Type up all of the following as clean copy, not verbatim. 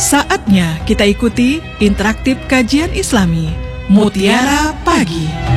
Saatnya kita ikuti interaktif kajian Islami Mutiara Pagi.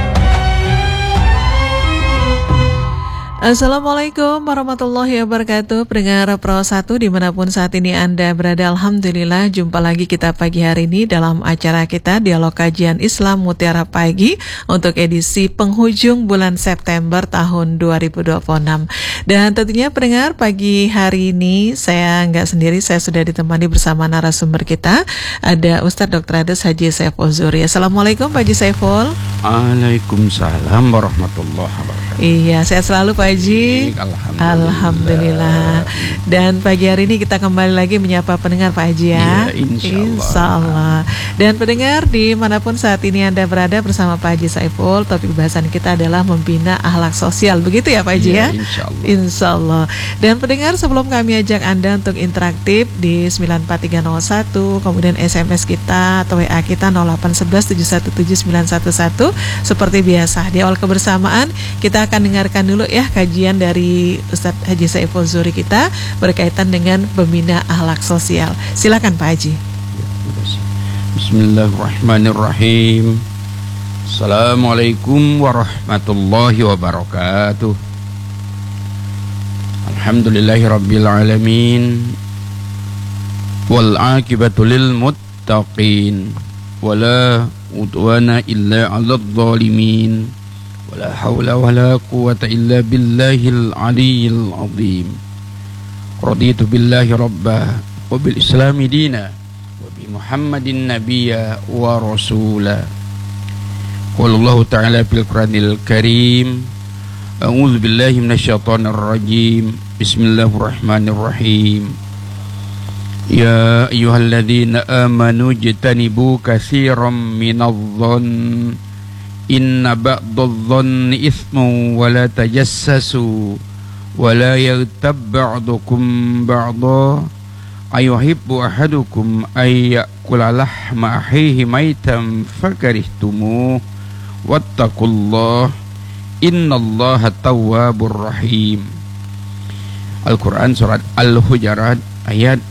Assalamualaikum warahmatullahi wabarakatuh. Pendengar Pro 1 dimanapun saat ini Anda berada, alhamdulillah jumpa lagi kita pagi hari ini dalam acara kita Dialog Kajian Islam Mutiara Pagi untuk edisi penghujung bulan September tahun 2026. Dan tentunya pendengar, pagi hari ini saya nggak sendiri, saya sudah ditemani bersama narasumber kita. Ada Ustadz Dr. Ades Haji Saiful Zuhri. Assalamualaikum Pak Haji Saiful. Waalaikumsalam warahmatullahi wabarakatuh. Iya, sehat selalu Pak Haji. Alhamdulillah. Dan pagi hari ini kita kembali lagi menyapa pendengar Pak Haji ya. Insya Allah. Dan pendengar dimanapun saat ini Anda berada bersama Pak Haji Saiful, topik bahasan kita adalah membina akhlak sosial. Begitu ya Pak Haji ya? Insya Allah. Dan pendengar, sebelum kami ajak Anda untuk interaktif di 94301, kemudian SMS kita atau WA kita 0811717911, seperti biasa di awal kebersamaan kita akan dengarkan dulu ya kajian dari Ustadz Haji Saiful Zuhri kita berkaitan dengan pembina akhlak sosial. Silakan Pak Haji. Bismillahirrahmanirrahim. Assalamualaikum warahmatullahi wabarakatuh. Alhamdulillahirabbil alamin. Wal aqibatu lil muttaqin. Wala udwana illa 'alal zalimin. Wala haula wala quwwata illa billahil aliyyil azim. Raditu billahi rabba wa bil islami dina wa bi Muhammadin nabiyya wa rasula. Qala Allah ta'ala fil Qur'anil Karim, a'udzu billahi minasyaitonir rajim. Bismillahirrahmanirrahim. Ya ayyuhalladzina amanu jtanibu katsiran minadh-dhann inna ba'dadh-dhanni itsmun wa la tajassasu wa la yaghtab ba'dukum ba'dha ayuhibbu ahadukum ay ya'kula lahma akhihi maitan fakarihtumuh wattaqullaha innallaha tawwabur rahim. Al-Quran surat Al-Hujurat ayat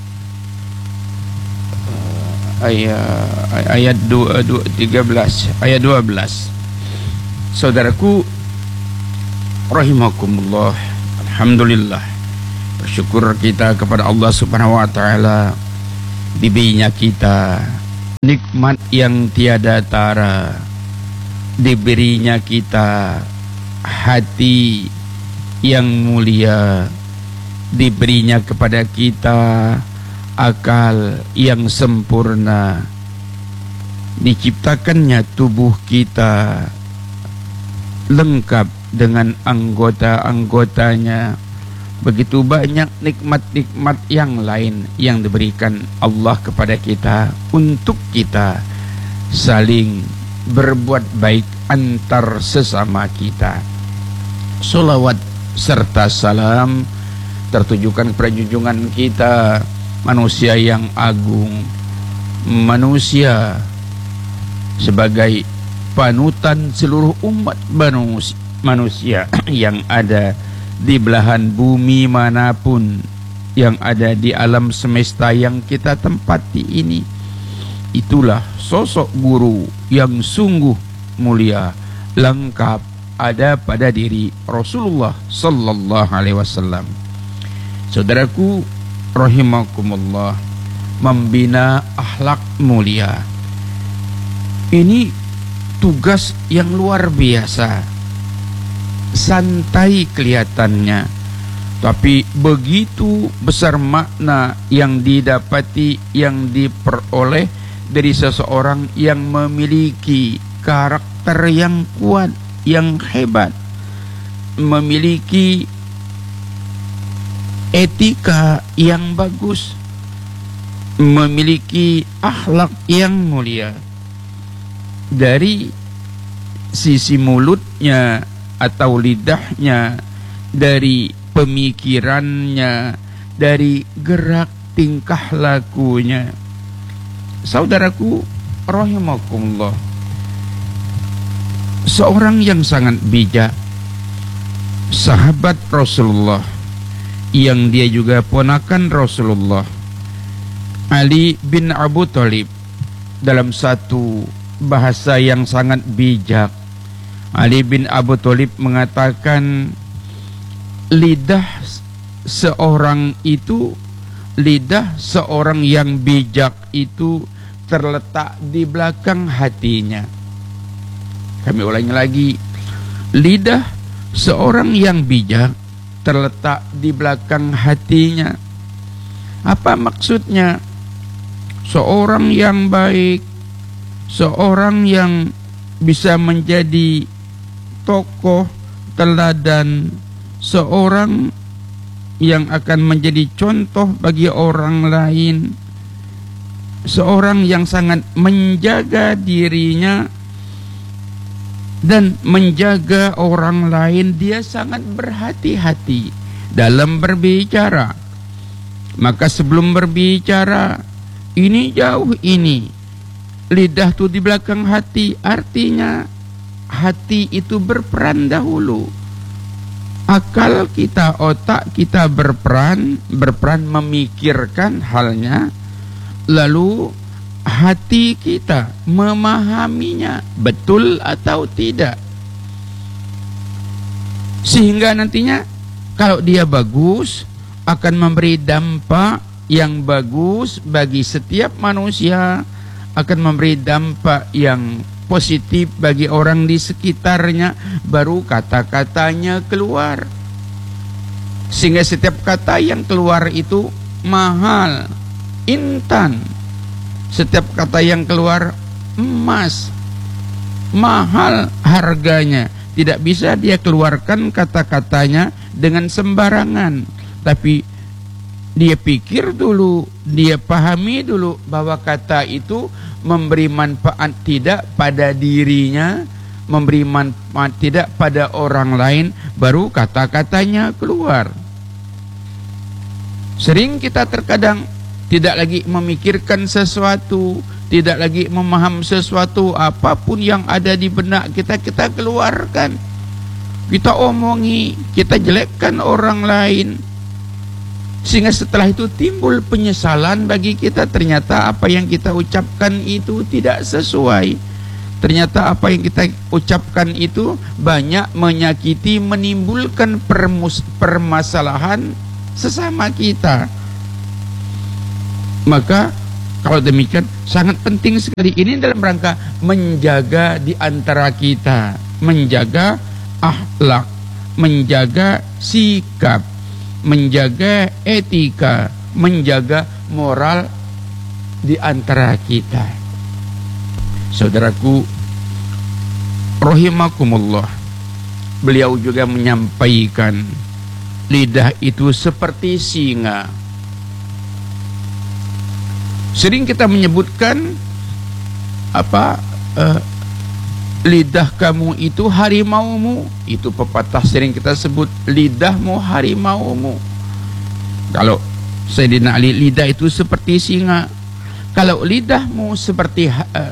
12. Saudaraku rahimakumullah, alhamdulillah, bersyukur kita kepada Allah Subhanahu wa taala, diberinya kita nikmat yang tiada tara, diberinya kita hati yang mulia, diberinya kepada kita akal yang sempurna, diciptakannya tubuh kita lengkap dengan anggota-anggotanya. Begitu banyak nikmat-nikmat yang lain yang diberikan Allah kepada kita untuk kita saling berbuat baik antar sesama kita. Sholawat serta salam tertujukan kepada junjungan kita, manusia yang agung, manusia sebagai panutan seluruh umat manusia yang ada di belahan bumi manapun, yang ada di alam semesta yang kita tempati ini. Itulah sosok guru yang sungguh mulia, lengkap ada pada diri Rasulullah sallallahu alaihi wasallam. Saudaraku rahimakumullah, membina akhlak mulia ini tugas yang luar biasa. Santai kelihatannya, tapi begitu besar makna yang didapati, yang diperoleh dari seseorang yang memiliki karakter yang kuat, yang hebat, memiliki etika yang bagus, memiliki akhlak yang mulia. Dari sisi mulutnya atau lidahnya, dari pemikirannya, dari gerak tingkah lakunya. Saudaraku rahimakumullah, seorang yang sangat bijak, sahabat Rasulullah, yang dia juga ponakan Rasulullah, Ali bin Abu Thalib dalam satu bahasa yang sangat bijak. Ali bin Abu Thalib mengatakan, lidah seorang yang bijak itu terletak di belakang hatinya. Kami ulangi lagi, lidah seorang yang bijak terletak di belakang hatinya. Apa maksudnya? Seorang yang baik, seorang yang bisa menjadi tokoh teladan, seorang yang akan menjadi contoh bagi orang lain, seorang yang sangat menjaga dirinya dan menjaga orang lain. Dia sangat berhati-hati dalam berbicara. Maka sebelum berbicara, ini jauh ini, lidah itu di belakang hati, artinya hati itu berperan dahulu. Akal kita, otak kita berperan memikirkan halnya, lalu hati kita memahaminya betul atau tidak, sehingga nantinya kalau dia bagus akan memberi dampak yang bagus bagi setiap manusia, akan memberi dampak yang positif bagi orang di sekitarnya, baru kata-katanya keluar. Sehingga setiap kata yang keluar itu mahal, intan. Setiap kata yang keluar emas, mahal harganya. Tidak bisa dia keluarkan kata-katanya dengan sembarangan, tapi dia pikir dulu, dia pahami dulu bahwa kata itu memberi manfaat tidak pada dirinya, memberi manfaat tidak pada orang lain, baru kata-katanya keluar. Sering kita terkadang tidak lagi memikirkan sesuatu, tidak lagi memaham sesuatu, apapun yang ada di benak kita, kita keluarkan, kita omongi, kita jelekkan orang lain. Sehingga setelah itu timbul penyesalan bagi kita. Ternyata apa yang kita ucapkan itu tidak sesuai. Ternyata apa yang kita ucapkan itu banyak menyakiti, menimbulkan permasalahan sesama kita. Maka kalau demikian sangat penting sekali ini dalam rangka menjaga di antara kita, menjaga akhlak, menjaga sikap, menjaga etika, menjaga moral di antara kita. Saudaraku rahimakumullah, beliau juga menyampaikan lidah itu seperti singa. Sering kita menyebutkan lidah kamu itu harimaumu. Itu pepatah sering kita sebut, lidahmu harimaumu. Kalau Sayyidina Ali, lidah itu seperti singa. Kalau lidahmu seperti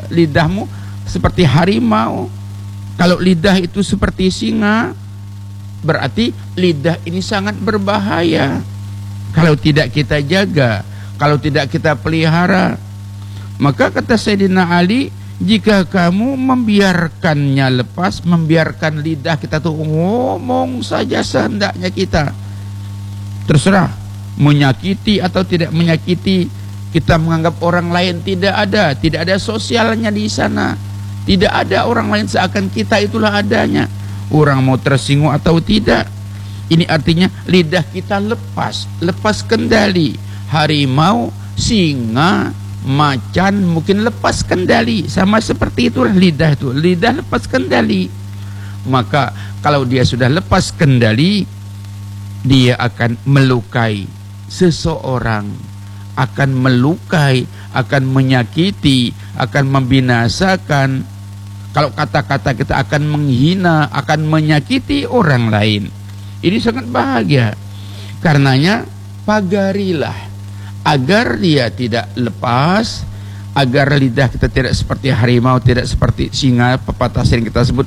harimau, kalau lidah itu seperti singa, berarti lidah ini sangat berbahaya. Kalau tidak kita jaga, kalau tidak kita pelihara, maka kata Sayyidina Ali, jika kamu membiarkannya lepas, membiarkan lidah kita tuh ngomong saja sehendaknya kita, terserah menyakiti atau tidak menyakiti, kita menganggap orang lain tidak ada sosialnya di sana, tidak ada orang lain, seakan kita itulah adanya. Orang mau tersinggung atau tidak, ini artinya lidah kita lepas kendali. Harimau, singa, macan mungkin lepas kendali, sama seperti itulah lidah itu, lidah lepas kendali. Maka kalau dia sudah lepas kendali, dia akan melukai seseorang, akan melukai, akan menyakiti, akan membinasakan. Kalau kata-kata kita akan menghina, akan menyakiti orang lain. Ini sangat bahagia. Karenanya pagarilah agar dia tidak lepas, agar lidah kita tidak seperti harimau, tidak seperti singa. Pepatah sering kita sebut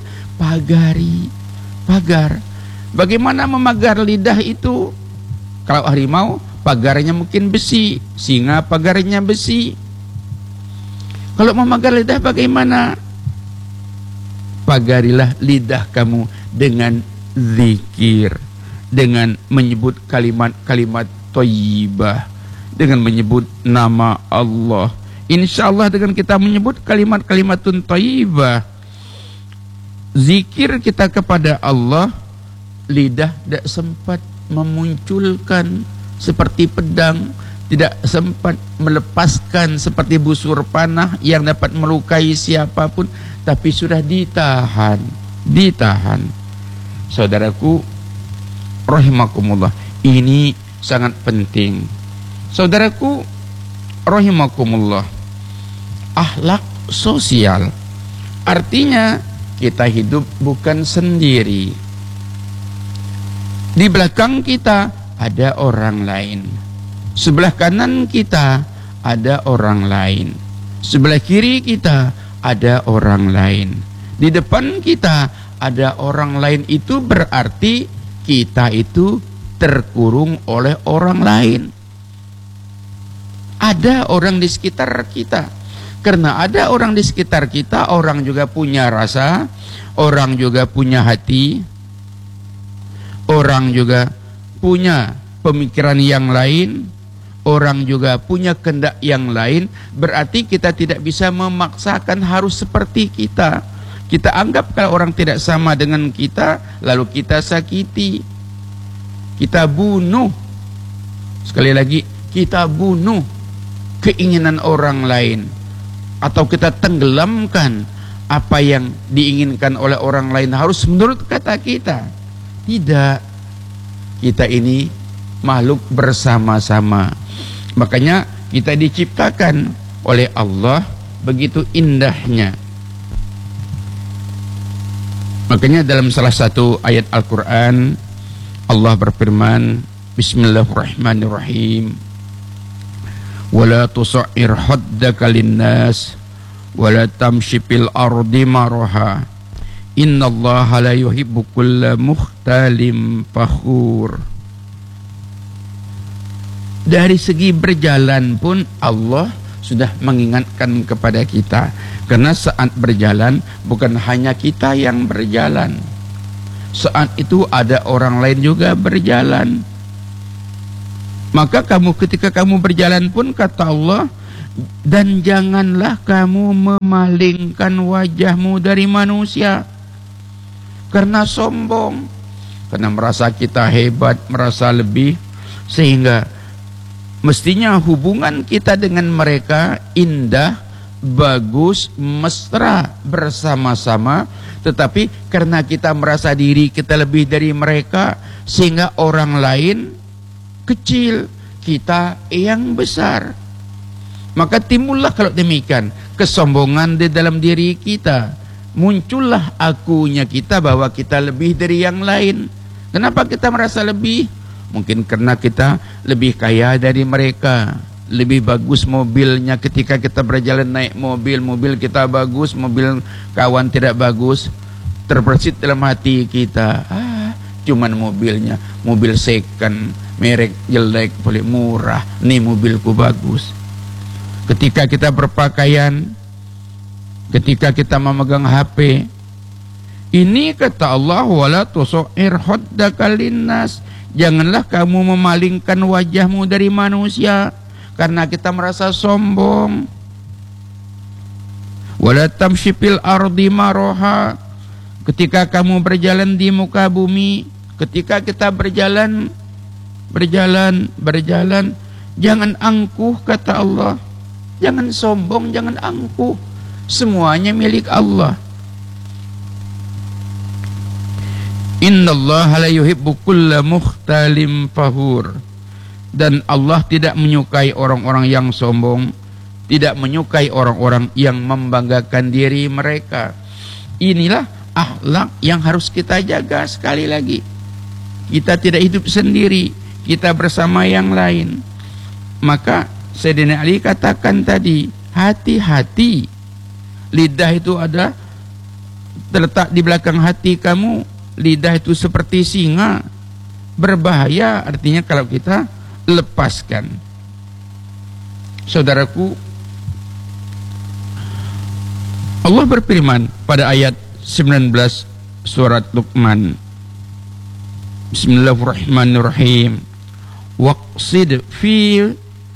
pagar. Bagaimana memagar lidah itu? Kalau harimau pagarnya mungkin besi, singa pagarnya besi. Kalau memagar lidah bagaimana? Pagarilah lidah kamu dengan zikir, dengan menyebut kalimat-kalimat thayyibah, dengan menyebut nama Allah. Insya Allah dengan kita menyebut kalimat-kalimatun thayyibah, zikir kita kepada Allah, lidah tidak sempat memunculkan seperti pedang, tidak sempat melepaskan seperti busur panah yang dapat melukai siapapun, tapi sudah ditahan. Saudaraku rahimakumullah, ini sangat penting. Saudaraku rahimakumullah, akhlak sosial artinya kita hidup bukan sendiri. Di belakang kita ada orang lain, sebelah kanan kita ada orang lain, sebelah kiri kita ada orang lain, di depan kita ada orang lain. Itu berarti kita itu terkurung oleh orang lain. Ada orang di sekitar kita. Karena ada orang di sekitar kita, orang juga punya rasa, orang juga punya hati, orang juga punya pemikiran yang lain, orang juga punya kehendak yang lain. Berarti kita tidak bisa memaksakan harus seperti kita. Kita anggap kalau orang tidak sama dengan kita, lalu kita sakiti, kita bunuh. Sekali lagi, kita bunuh keinginan orang lain, atau kita tenggelamkan apa yang diinginkan oleh orang lain harus menurut kata kita. Tidak, kita ini makhluk bersama-sama. Makanya kita diciptakan oleh Allah begitu indahnya. Makanya dalam salah satu ayat Al-Quran Allah berfirman, Bismillahirrahmanirrahim, wala tusa'ir haddaka linnas wala tamshi fil ardi maraha innallaha la yuhibbu kulla mukhtalim fakhur. Dari segi berjalan pun Allah sudah mengingatkan kepada kita, karena saat berjalan bukan hanya kita yang berjalan, saat itu ada orang lain juga berjalan. Maka ketika kamu berjalan pun, kata Allah, dan janganlah kamu memalingkan wajahmu dari manusia karena sombong, karena merasa kita hebat, merasa lebih, sehingga mestinya hubungan kita dengan mereka indah, bagus, mesra bersama-sama. Tetapi karena kita merasa diri kita lebih dari mereka, sehingga orang lain kecil, kita yang besar. Maka timbullah kalau demikian kesombongan di dalam diri kita. Muncullah akunya kita bahwa kita lebih dari yang lain. Kenapa kita merasa lebih? Mungkin karena kita lebih kaya dari mereka, lebih bagus mobilnya. Ketika kita berjalan naik mobil kita bagus, mobil kawan tidak bagus. Terbersit dalam hati kita, cuman mobilnya, mobil second, merek jelek, boleh murah, nih mobilku bagus. Ketika kita berpakaian, ketika kita memegang HP, ini kata Allah, wala tusa'ir haddaka linnas, janganlah kamu memalingkan wajahmu dari manusia karena kita merasa sombong. Wala tamshi fil ardi maraha, ketika kamu berjalan di muka bumi, ketika kita berjalan, jangan angkuh, kata Allah. Jangan sombong, jangan angkuh. Semuanya milik Allah. Innallaha la yuhibbu kulla mukhtalim fakhur. Dan Allah tidak menyukai orang-orang yang sombong, tidak menyukai orang-orang yang membanggakan diri mereka. Inilah akhlak yang harus kita jaga. Sekali lagi, kita tidak hidup sendiri, kita bersama yang lain. Maka Sayyidina Ali katakan tadi, hati-hati, lidah itu ada terletak di belakang hati kamu. Lidah itu seperti singa, berbahaya. Artinya kalau kita lepaskan. Saudaraku, Allah berfirman pada ayat 19 surat Luqman. Bismillahirrahmanirrahim. Waqsid fi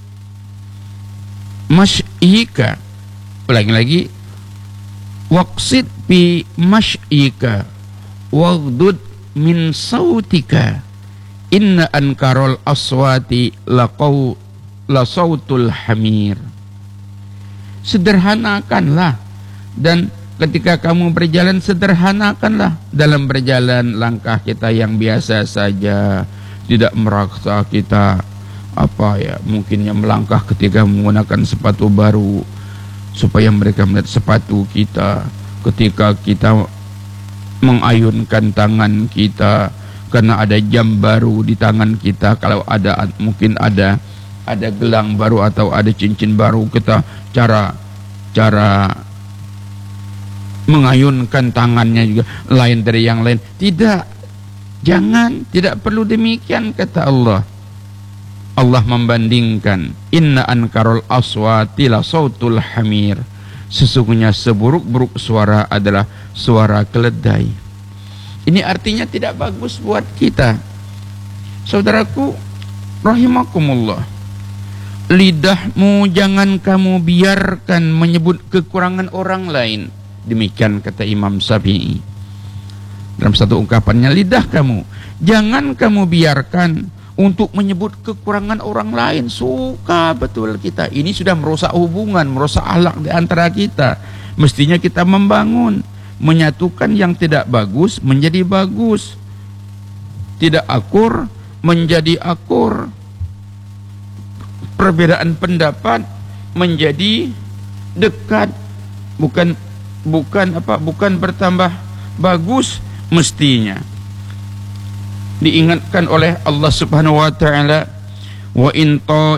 masyika. Ulangi lagi. Waqsid fi masyika waghdud min sautika inna ankarol aswati la sautul hamir. Sederhanakanlah, dan ketika kamu berjalan sederhanakanlah dalam berjalan langkah kita yang biasa saja, tidak merasa kita mungkinnya melangkah ketika menggunakan sepatu baru, supaya mereka melihat sepatu kita. Ketika kita mengayunkan tangan kita karena ada jam baru di tangan kita, kalau ada mungkin ada gelang baru atau ada cincin baru, kita cara mengayunkan tangannya juga lain dari yang lain. Tidak, jangan, tidak perlu demikian, kata Allah. Allah membandingkan, inna ankarul aswati la sautul hamir. Sesungguhnya seburuk-buruk suara adalah suara keledai. Ini artinya tidak bagus buat kita. Saudaraku rahimakumullah, lidahmu jangan kamu biarkan menyebut kekurangan orang lain. Demikian kata Imam Syafi'i dalam satu ungkapannya, lidah kamu jangan kamu biarkan untuk menyebut kekurangan orang lain. Suka betul kita, ini sudah merusak hubungan, merusak akhlak di antara kita. Mestinya kita membangun, menyatukan yang tidak bagus menjadi bagus, tidak akur menjadi akur, perbedaan pendapat menjadi dekat, bukan bertambah bagus. Mestinya diingatkan oleh Allah Subhanahu wa taala, wa in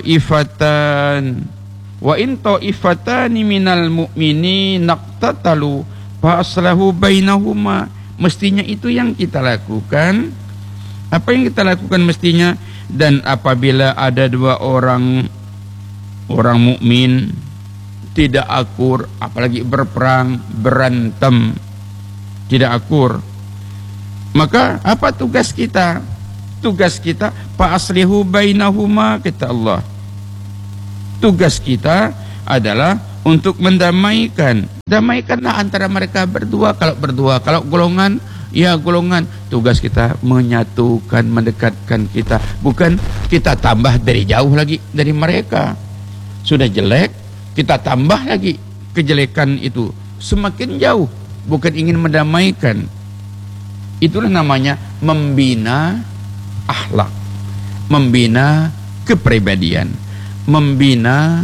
ta'ifatani minal mu'minin naqtatalu fa aslahu bainahuma. Mestinya itu yang kita lakukan. Apa yang kita lakukan mestinya? Dan apabila ada dua orang mukmin tidak akur, apalagi berperang, berantem, tidak akur, maka apa tugas kita? Tugas kita fa aslihu bainahuma, kata Allah. Tugas kita adalah untuk mendamaikan. Damaikanlah antara mereka berdua. Kalau golongan, ya golongan. Tugas kita menyatukan, mendekatkan kita. Bukan kita tambah dari jauh lagi dari mereka. Sudah jelek, kita tambah lagi kejelekan itu. Semakin jauh. Bukan ingin mendamaikan. Itulah namanya membina akhlak, membina kepribadian, membina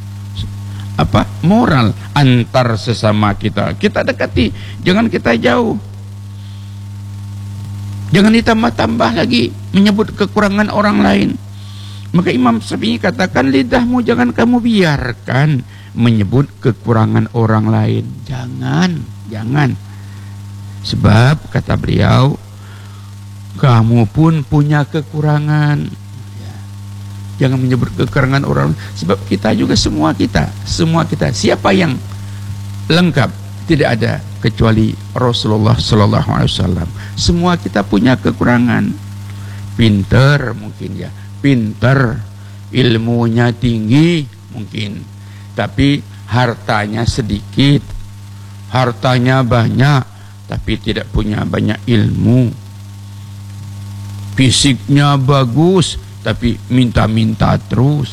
moral antar sesama kita. Kita dekati, jangan kita jauh. Jangan ditambah-tambah lagi menyebut kekurangan orang lain. Maka Imam Syafi'i katakan, lidahmu jangan kamu biarkan menyebut kekurangan orang lain. Jangan. Sebab kata beliau, kamu pun punya kekurangan. Jangan menyebut kekurangan orang, sebab kita juga semua kita. Siapa yang lengkap? Tidak ada kecuali Rasulullah sallallahu alaihi wasallam. Semua kita punya kekurangan. Pinter mungkin ya, pinter, ilmunya tinggi mungkin, tapi hartanya sedikit, hartanya banyak tapi tidak punya banyak ilmu. Fisiknya bagus tapi minta-minta terus.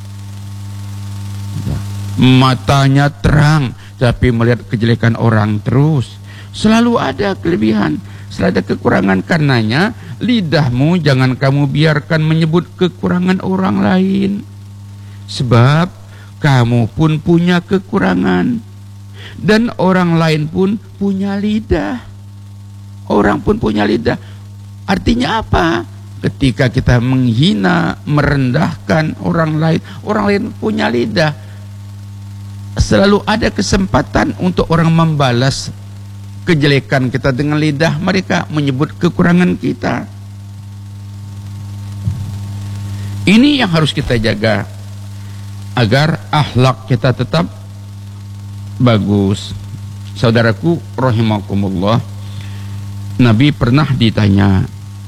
Matanya terang tapi melihat kejelekan orang terus. Selalu ada kelebihan, selalu ada kekurangan. Karenanya lidahmu jangan kamu biarkan menyebut kekurangan orang lain, sebab kamu pun punya kekurangan. Dan orang lain pun punya lidah. Orang pun punya lidah. Artinya apa? Ketika kita menghina, merendahkan orang lain punya lidah. Selalu ada kesempatan untuk orang membalas kejelekan kita dengan lidah mereka, menyebut kekurangan kita. Ini yang harus kita jaga agar akhlak kita tetap bagus. Saudaraku rahimakumullah, Nabi pernah ditanya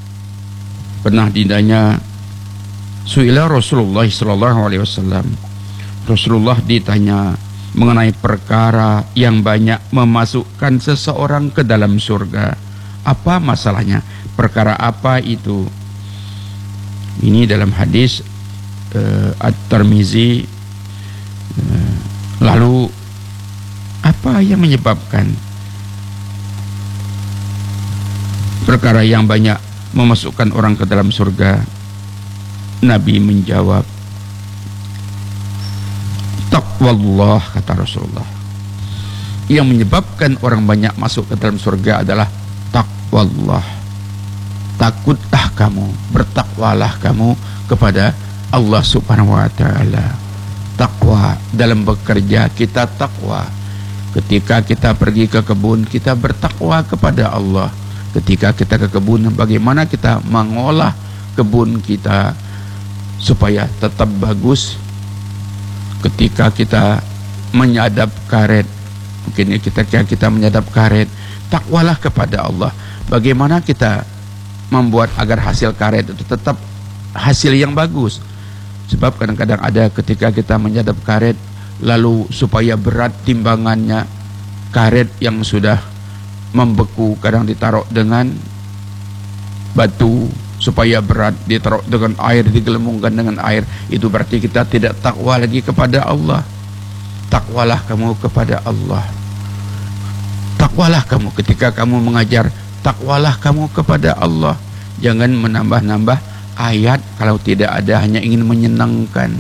Su'ila Rasulullah sallallahu alaihi wasallam. Rasulullah ditanya mengenai perkara yang banyak memasukkan seseorang ke dalam surga. Apa masalahnya? Perkara apa itu? Ini dalam hadis At-Tirmizi. Lalu apa yang menyebabkan perkara yang banyak memasukkan orang ke dalam surga? Nabi menjawab, taqwallah, kata Rasulullah. Yang menyebabkan orang banyak masuk ke dalam surga adalah taqwallah. Takutlah kamu, bertakwalah kamu kepada Allah subhanahu wa ta'ala. Takwa dalam bekerja, kita takwa. Ketika kita pergi ke kebun, kita bertakwa kepada Allah. Ketika kita ke kebun, bagaimana kita mengolah kebun kita supaya tetap bagus. Ketika kita menyadap karet, mungkin kita menyadap karet, takwalah kepada Allah. Bagaimana kita membuat agar hasil karet itu tetap hasil yang bagus. Sebab kadang-kadang ada ketika kita menyadap karet, lalu supaya berat timbangannya, karet yang sudah membeku kadang ditaruh dengan batu supaya berat, ditaruh dengan air, digelembungkan dengan air. Itu berarti kita tidak takwa lagi kepada Allah. Takwalah kamu kepada Allah. Takwalah kamu ketika kamu mengajar, takwalah kamu kepada Allah. Jangan menambah-nambah ayat kalau tidak ada, hanya ingin menyenangkan.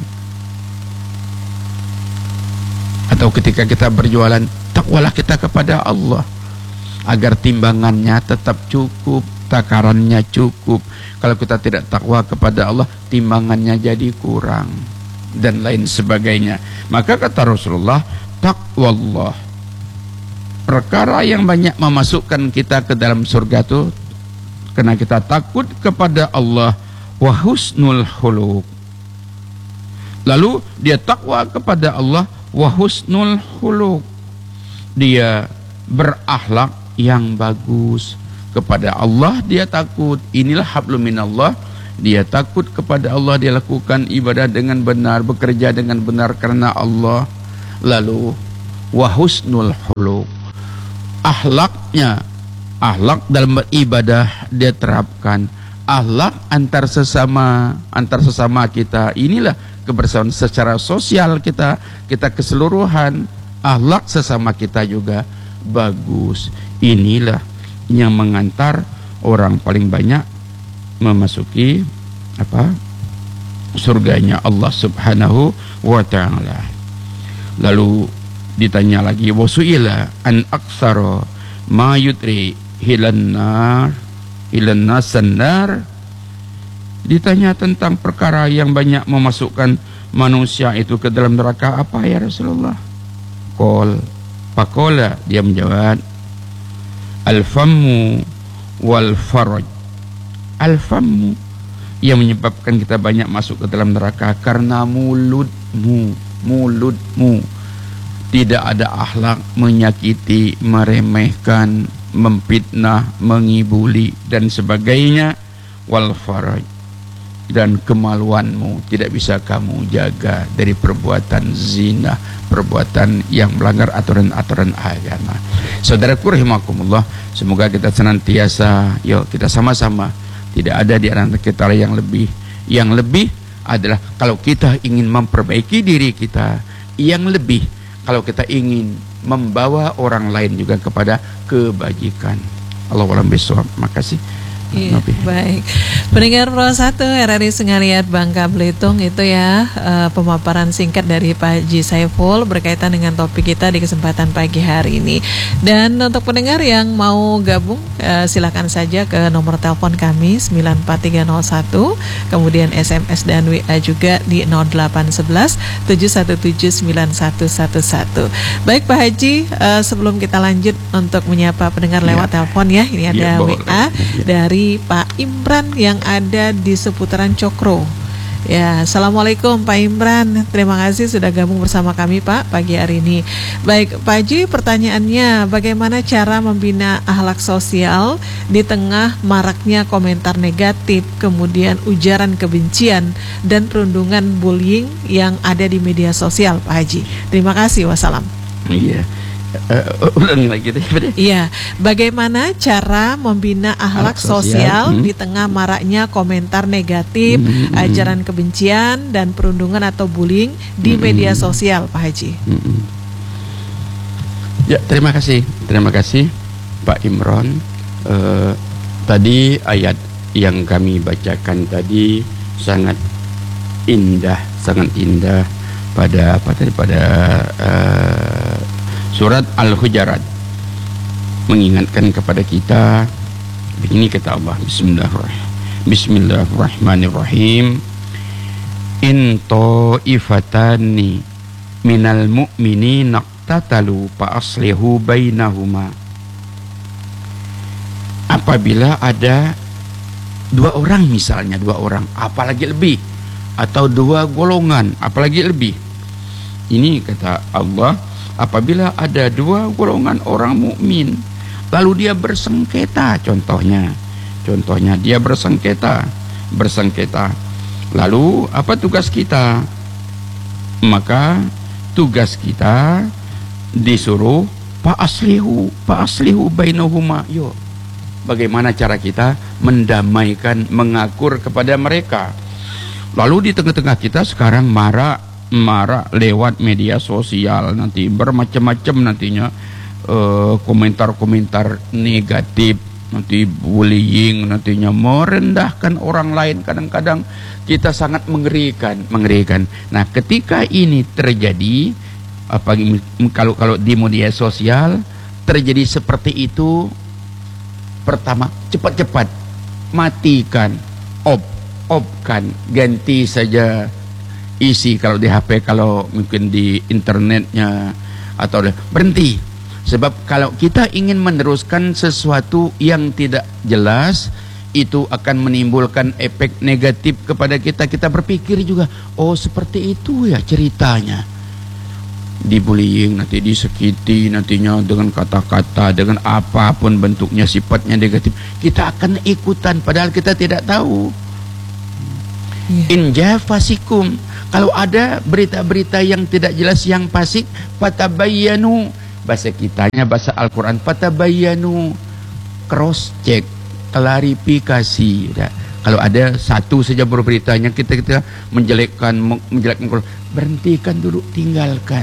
Atau ketika kita berjualan, takwalah kita kepada Allah agar timbangannya tetap cukup, takarannya cukup. Kalau kita tidak takwa kepada Allah, timbangannya jadi kurang dan lain sebagainya. Maka kata Rasulullah, taqwallah, perkara yang banyak memasukkan kita ke dalam surga itu karena kita takut kepada Allah. Wa husnul khuluq. Lalu dia takwa kepada Allah, wa husnul khuluq. Dia berakhlak yang bagus kepada Allah, dia takut. Inilah hablum minallah. Dia takut kepada Allah, dia lakukan ibadah dengan benar, bekerja dengan benar karena Allah. Lalu wa husnul khuluq. Akhlaknya, akhlak dalam beribadah dia terapkan. Akhlak antar sesama kita. Inilah kebersamaan secara sosial kita keseluruhan. Akhlak sesama kita juga bagus. Inilah yang mengantar orang paling banyak memasuki surganya Allah subhanahu wa ta'ala. Lalu ditanya lagi, wasu'ila an aksara ma yudri hilan nasannar. Ditanya tentang perkara yang banyak memasukkan manusia itu ke dalam neraka, apa ya Rasulullah? Pakola, dia menjawab, al-fammu wal faraj. Al-fammu yang menyebabkan kita banyak masuk ke dalam neraka karena mulutmu tidak ada akhlak, menyakiti, meremehkan, memfitnah, mengibuli dan sebagainya. Wal faraj, dan kemaluanmu tidak bisa kamu jaga dari perbuatan zina, perbuatan yang melanggar aturan-aturan agama. Saudaraku rahimakumullah, semoga kita senantiasa, yuk kita sama-sama, tidak ada di antara kita yang lebih adalah kalau kita ingin memperbaiki diri kita, yang lebih kalau kita ingin membawa orang lain juga kepada kebajikan. Allahu a'lam bishawab. Makasih. Iya, baik. Pendengar Pro 1 RRI Sengariat Bangka Belitung, itu ya pemaparan singkat dari Pak Haji Saiful berkaitan dengan topik kita di kesempatan pagi hari ini. Dan untuk pendengar yang mau gabung, silakan saja ke nomor telepon kami 94301, kemudian SMS dan WA juga di 0811 717 9111. Baik Pak Haji, sebelum kita lanjut untuk menyapa pendengar lewat telepon ya, ini ada WA dari Pak Imran yang ada di seputaran Cokro. Ya, Assalamualaikum Pak Imran. Terima kasih sudah gabung bersama kami Pak pagi hari ini. Baik, Pak Haji, pertanyaannya bagaimana cara membina akhlak sosial di tengah maraknya komentar negatif, kemudian ujaran kebencian dan perundungan bullying yang ada di media sosial, Pak Haji. Terima kasih, wassalam. Iya. Ulangi lagi deh. Iya, bagaimana cara membina akhlak sosial di tengah maraknya komentar negatif, ajaran kebencian dan perundungan atau bullying di media sosial, Pak Haji? Ya, terima kasih Pak Imron. Tadi ayat yang kami bacakan tadi sangat indah pada surat Al-Hujurat, mengingatkan kepada kita begini, kata Allah, Bismillahirrahmanirrahim, in ta'ifatani minal mu'minina iqtatalu fa aslihu bainahuma. Apabila ada dua orang, misalnya dua orang, apalagi lebih, atau dua golongan, apalagi lebih, ini kata Allah, apabila ada dua golongan orang mukmin lalu dia bersengketa, contohnya dia bersengketa, lalu apa tugas kita? Maka tugas kita disuruh fa aslihu bainahuma. Yo, bagaimana cara kita mendamaikan, mengakur kepada mereka? Lalu di tengah-tengah kita sekarang marah lewat media sosial, nanti bermacam-macam nantinya komentar-komentar negatif, nanti bullying, nantinya merendahkan orang lain. Kadang-kadang kita sangat mengerikan. Nah, ketika ini terjadi, kalau di media sosial terjadi seperti itu, pertama cepat-cepat matikan, off-kan, ganti saja isi, kalau di HP, kalau mungkin di internetnya, atau berhenti. Sebab kalau kita ingin meneruskan sesuatu yang tidak jelas, itu akan menimbulkan efek negatif kepada kita. Kita berpikir juga, oh seperti itu ya ceritanya. Dibullying, nanti disakiti, nantinya dengan kata-kata, dengan apapun bentuknya, sifatnya negatif, kita akan ikutan padahal kita tidak tahu. In jafasikum, kalau ada berita-berita yang tidak jelas, yang fasik, fatabayyanu, bahasa kitanya, bahasa Al-Quran, fatabayyanu, cross check, klarifikasi. Ya. Kalau ada satu saja beritanya kita menjelekkan, berhentikan dulu, tinggalkan,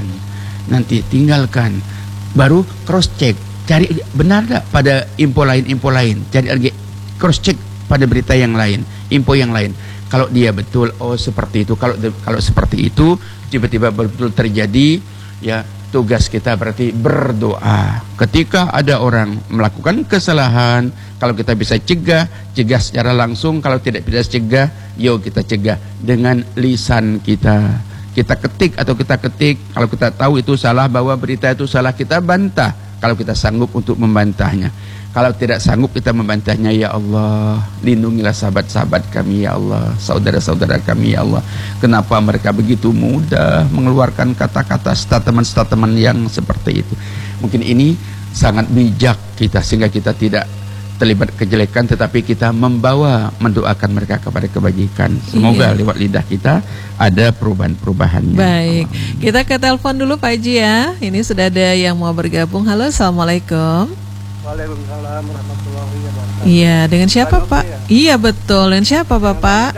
baru cross check, cari benar tak pada info lain, cari lagi, cross check pada berita yang lain, info yang lain. Kalau dia betul, oh seperti itu. Kalau seperti itu tiba-tiba betul terjadi, ya tugas kita berarti berdoa. Ketika ada orang melakukan kesalahan, kalau kita bisa cegah secara langsung. Kalau tidak bisa cegah, yuk kita cegah dengan lisan kita. Kita ketik. Kalau kita tahu itu salah, bahwa berita itu salah, kita bantah. Kalau kita sanggup untuk membantahnya. Kalau tidak sanggup kita membantahnya, ya Allah, lindungilah sahabat-sahabat kami, ya Allah, saudara-saudara kami, ya Allah. Kenapa mereka begitu mudah mengeluarkan kata-kata, statement-statement yang seperti itu? Mungkin ini sangat bijak kita, sehingga kita tidak terlibat kejelekan, tetapi kita mendoakan mereka kepada kebajikan. Semoga lewat lidah kita ada perubahan-perubahannya. Baik, kita ke telepon dulu Pak Haji ya. Ini sudah ada yang mau bergabung. Halo, Assalamualaikum. Waalaikumsalam warahmatullahi wabarakatuh. Iya, dengan siapa Pak? Ya? Iya betul, dengan siapa Bapak?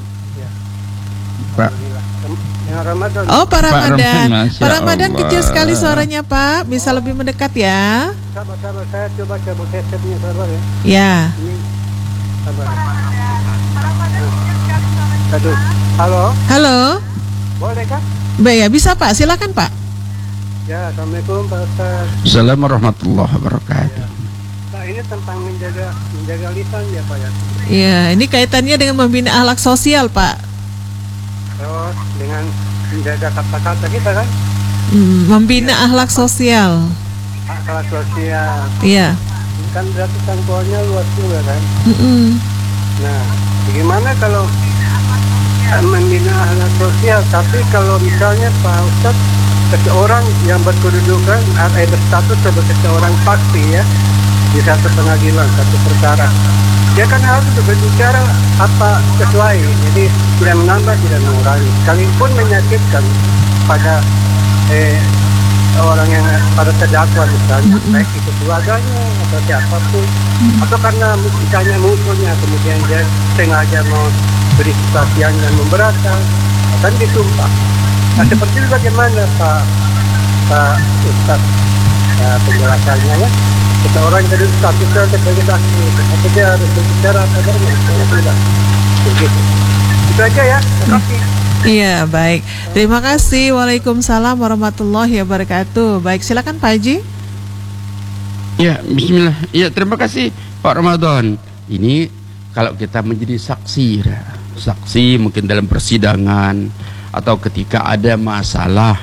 Pak. Ramadan. Oh, Pak Ramadan. Pak Ramadan Allah. Kecil sekali suaranya Pak, bisa lebih mendekat ya? Sabar, saya coba cabut headsetnya, sabar ya. Ya. Ini, sabar. Aduh. Halo. Boleh kan? Ya, bisa Pak, silakan Pak. Ya, Assalamualaikum Pak Ustaz. Assalamualaikum warahmatullahi wabarakatuh. Nah, ini tentang menjaga lisan ya Pak ya. Iya, ini kaitannya dengan membina akhlak sosial Pak. Terus dengan menjaga kata-kata kita kan? Membina akhlak sosial. Akhlak sosial. Iya. Kan berarti jangkauannya luas juga kan? Mm-mm. Nah, bagaimana kalau membina alat sosial. Tapi kalau misalnya Pak Ustadz, seseorang yang berkedudukan atau berstatus sebagai seorang saksi ya di satu pengadilan, satu perkara, dia kan harus berbicara apa sesuai, jadi tidak menambah, tidak mengurangi, sekalipun menyakitkan pada orang yang pada terdakwa misalnya, baik itu keluarganya atau siapapun, atau karena misalnya musuhnya kemudian dia sengaja mau beri kesaksian yang memberatkan, akan disumpah. Nah, seperti itu bagaimana Pak Ustaz penjelasannya ya? Seseorang jadi statusnya sebagai saksi, tapi dia harus berbicara kabarnya, tidak. Begitu. Itu aja ya. Terima kasih. Iya, baik. Terima kasih. Waalaikumsalam warahmatullahi wabarakatuh. Baik, silakan Pak Haji. Ya, bismillah. Ya, terima kasih Pak Ramadan. Ini kalau kita menjadi saksi, saksi mungkin dalam persidangan atau ketika ada masalah,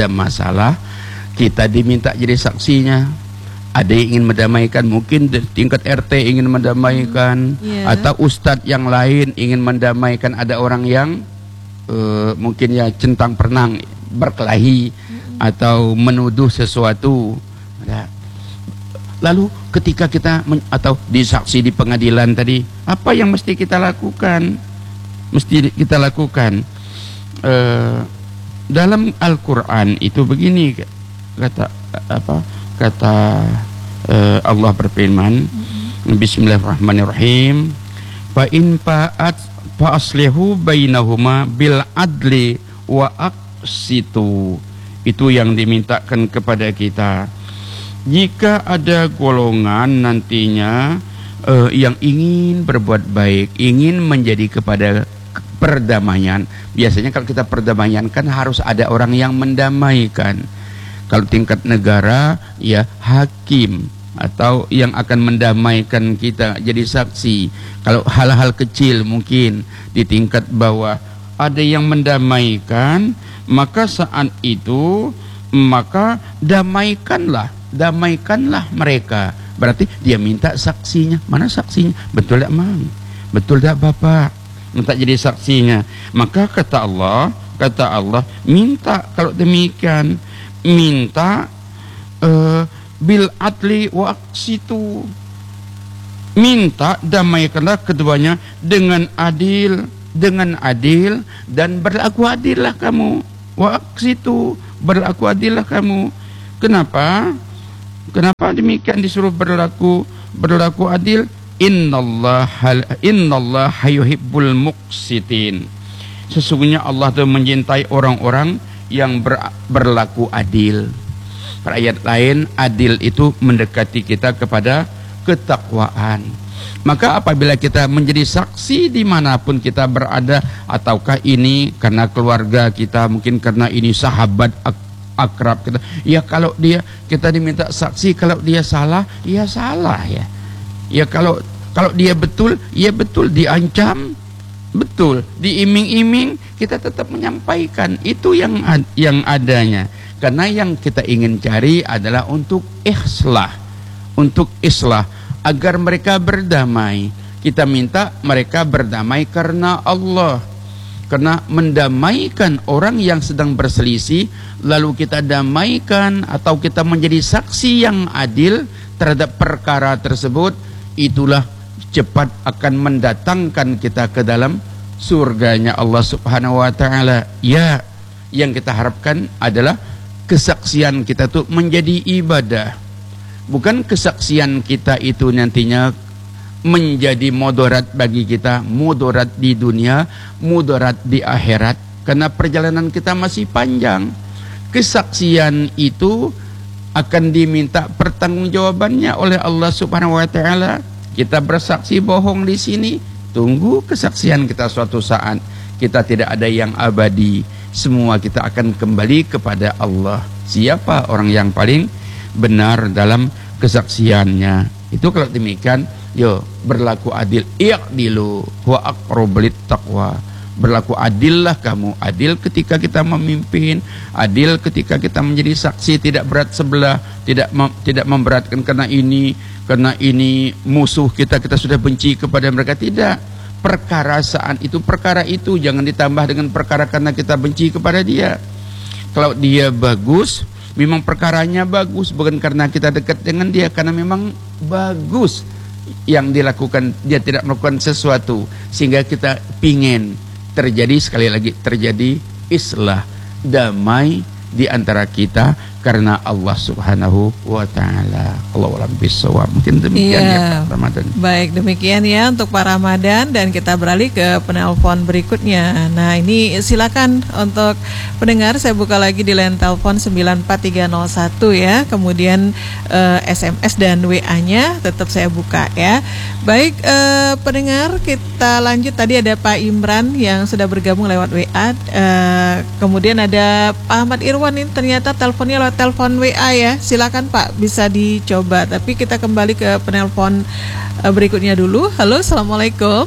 kita diminta jadi saksinya. Ada yang ingin mendamaikan, mungkin tingkat RT ingin mendamaikan, atau ustadz yang lain ingin mendamaikan. Ada orang yang mungkin ya centang perenang berkelahi atau menuduh sesuatu. Lalu ketika kita atau disaksi di pengadilan tadi, apa yang mesti kita lakukan? Dalam Al-Quran itu begini kata Allah berfirman, Bismillahirrahmanirrahim, fa in fa'aslihu bainahuma bil adli wa aqsitu. Itu yang dimintakan kepada kita. Jika ada golongan nantinya yang ingin berbuat baik, ingin menjadi kepada perdamaian. Biasanya kalau kita perdamaian kan harus ada orang yang mendamaikan. Kalau tingkat negara ya hakim atau yang akan mendamaikan kita jadi saksi. Kalau hal-hal kecil mungkin di tingkat bawah ada yang mendamaikan, maka saat itu maka damaikanlah mereka. Berarti dia minta saksinya. Mana saksinya? Betul tak Mang? Betul tak Bapak? Minta jadi saksinya. Maka kata Allah minta kalau demikian, minta bil adli wa aqsitu, minta damaikanlah keduanya dengan adil dan berlaku adillah kamu. Wa aqsitu, berlaku adillah kamu. Kenapa demikian disuruh berlaku adil? Innallaha yuhibbul muqsitin. Sesungguhnya Allah itu mencintai orang-orang yang berlaku adil. Pada ayat lain, adil itu mendekati kita kepada ketakwaan. Maka apabila kita menjadi saksi dimanapun kita berada, ataukah ini karena keluarga kita, mungkin karena ini sahabat akrab kita, ya kalau kita diminta saksi, kalau dia salah, ya salah ya. Ya kalau dia betul, ya betul, diancam, betul, diiming-iming, kita tetap menyampaikan itu yang adanya. Karena yang kita ingin cari adalah untuk islah, agar mereka berdamai. Kita minta mereka berdamai karena Allah, karena mendamaikan orang yang sedang berselisih, lalu kita damaikan atau kita menjadi saksi yang adil terhadap perkara tersebut. Itulah cepat akan mendatangkan kita ke dalam surganya Allah Subhanahu wa ta'ala. Ya, yang kita harapkan adalah kesaksian kita itu menjadi ibadah. Bukan kesaksian kita itu nantinya menjadi mudarat bagi kita, mudarat di dunia, mudarat di akhirat, karena perjalanan kita masih panjang. Kesaksian itu akan diminta pertanggungjawabannya oleh Allah Subhanahu wa ta'ala. Kita bersaksi bohong di sini, tunggu kesaksian kita suatu saat. Kita tidak ada yang abadi, semua kita akan kembali kepada Allah. Siapa orang yang paling benar dalam kesaksiannya? Itu kalau demikian, berlaku adil. I'dilu wa aqrabu littaqwa. Berlaku adillah kamu. Adil ketika kita memimpin, adil ketika kita menjadi saksi, tidak berat sebelah, tidak memberatkan karena ini musuh kita sudah benci kepada mereka, tidak. perkarasaan itu, perkara itu jangan ditambah dengan perkara karena kita benci kepada dia. Kalau dia bagus, memang perkaranya bagus, bukan karena kita dekat dengan dia, karena memang bagus yang dilakukan, dia tidak melakukan sesuatu sehingga kita pingin terjadi, sekali lagi terjadi islah, damai di antara kita karena Allah Subhanahu wa taala. Allahu a'lam bishawab. Mungkin demikian ya Pak Ramadan. Baik, demikian ya untuk Pak Ramadan, dan kita beralih ke penelpon berikutnya. Nah, ini silakan untuk pendengar, saya buka lagi di line telepon 94301 ya. Kemudian SMS dan WA-nya tetap saya buka ya. Baik, pendengar, kita lanjut. Tadi ada Pak Imran yang sudah bergabung lewat WA. Kemudian ada Pak Ahmad Irwan, ini ternyata teleponnya lewat telepon WA ya. Silakan Pak, bisa dicoba. Tapi kita kembali ke penelpon berikutnya dulu. Halo, assalamualaikum.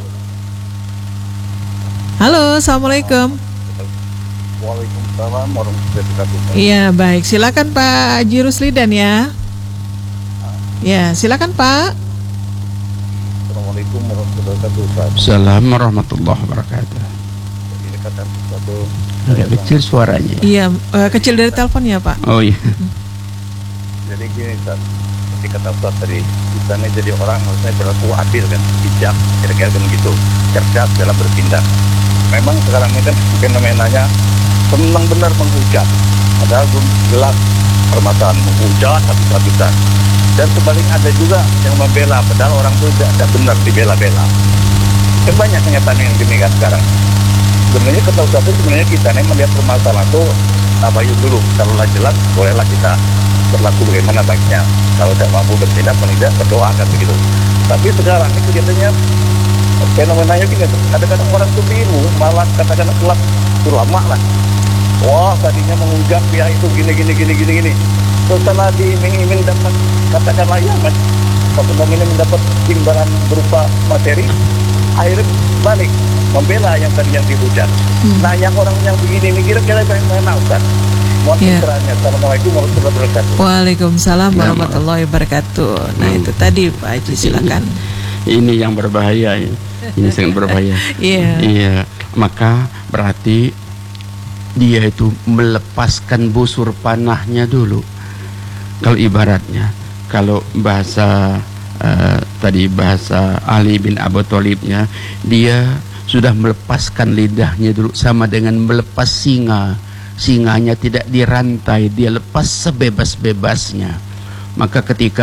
Halo, assalamualaikum. Waalaikumsalam warahmatullahi wabarakatuh. Iya, baik. Silakan Pak Haji Ruslidan ya. Ya, silakan Pak. Assalamualaikum warahmatullahi wabarakatuh. Assalamualaikum warahmatullahi wabarakatuh. Ini kata satu. Agak kecil suaranya. Iya, kecil dari teleponnya Pak. Oh iya. Jadi gini Ustaz, seperti kata Ustaz tadi, kita ini jadi orang maksudnya berlaku adil kan, bijak, kira-kira kan gitu, cerdas dalam bertindak. Memang sekarang ini kan fenomenanya senang benar menghujat, padahal belum jelas permasalahan, menghujat habis-habisan. Dan sebaliknya ada juga yang membela, padahal orang itu tidak benar dibela-bela. Kan banyak kenyataan yang demikian sekarang. Sebenarnya kata Ustaz itu sebenarnya kita nih melihat permasalahan itu tabayun dulu. Kalau jelas, bolehlah kita berlaku bagaimana baiknya. Kalau tidak mampu bertindak, paling tidak berdoa kan begitu. Tapi sekarang ini kelihatannya fenomenanya gini, kadang-kadang orang itu bingung, malah katakan kelab ulama lah. Wah, tadinya menghujat pihak itu gini. Setelah diiming-iming dapat katakanlah ya mas, kalau ini mendapat timbangan berupa materi, akhirnya balik membela yang tadi yang dihujat. Nah, yang orang yang begini ini kira-kira yang mana Ustaz? Mohon pencerahannya. Assalamualaikum warahmatullahi wabarakatuh. Waalaikumsalam warahmatullahi wabarakatuh. Nah, itu tadi Pak Haji, silakan. Ini yang berbahaya ya. Ini sangat berbahaya. Iya. Maka berarti dia itu melepaskan busur panahnya dulu. Kalau ibaratnya, kalau bahasa tadi bahasa Ali bin Abi Thalibnya, dia sudah melepaskan lidahnya dulu, sama dengan melepas singa. Singanya tidak dirantai, dia lepas sebebas-bebasnya. Maka ketika